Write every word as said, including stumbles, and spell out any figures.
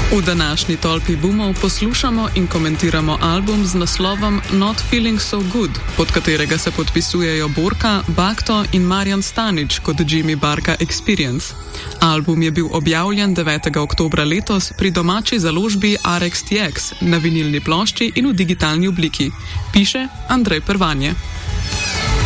V današnji tolpi boomov poslušamo in komentiramo album z naslovom Not Feeling So Good, pod katerega se podpisujejo Borka, Bakto in Marjan Stanič kot Jimmy Barka Experience. Album je bil objavljen devetega oktobra letos pri domači založbi R X T X na vinilni plošči in v digitalni obliki. Piše Andrej Prvanje.